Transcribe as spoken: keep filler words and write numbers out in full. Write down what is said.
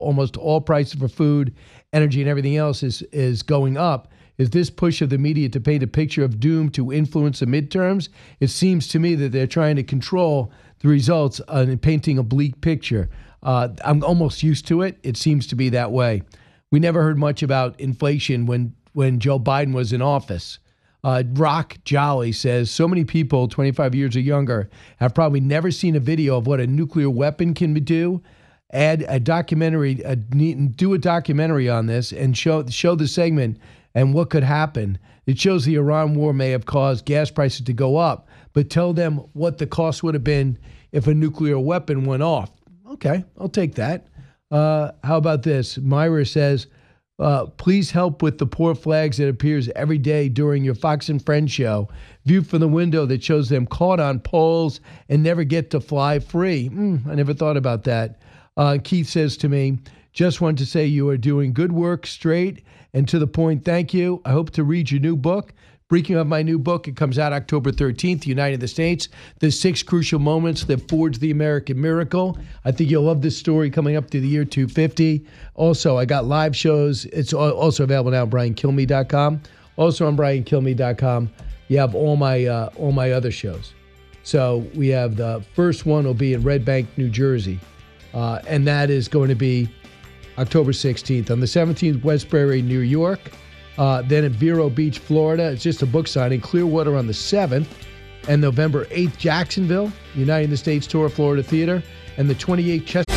almost all prices for food, energy, and everything else is is going up. Is this push of the media to paint a picture of doom to influence the midterms? It seems to me that they're trying to control the results and painting a bleak picture. Uh, I'm almost used to it. It seems to be that way. We never heard much about inflation when, when Joe Biden was in office. Uh, Rock Jolly says, so many people twenty-five years or younger have probably never seen a video of what a nuclear weapon can do. Add a documentary, a, do a documentary on this and show show the segment and what could happen. It shows the Iran war may have caused gas prices to go up, but tell them what the cost would have been if a nuclear weapon went off. Okay, I'll take that. Uh, how about this? Myra says, uh, please help with the poor flags that appears every day during your Fox and Friends show. View from the window that shows them caught on poles and never get to fly free. Mm, I never thought about that. Uh, Keith says to me, just want to say you are doing good work, straight and to the point. Thank you. I hope to read your new book. Speaking of my new book, it comes out October thirteenth, United the States, the six crucial moments that forged the American miracle. I think you'll love this story coming up to the year two fifty. Also, I got live shows. It's also available now at brian kilmeade dot com. Also on brian kilmeade dot com, you have all my uh, all my other shows. So we have the first one will be in Red Bank, New Jersey. Uh, and that is going to be October sixteenth. On the seventeenth, Westbury, New York. Uh, then at Vero Beach, Florida. It's just a book signing. Clearwater on the seventh. And November eighth, Jacksonville, United States Tour, Florida Theater. And the twenty-eighth, Chester.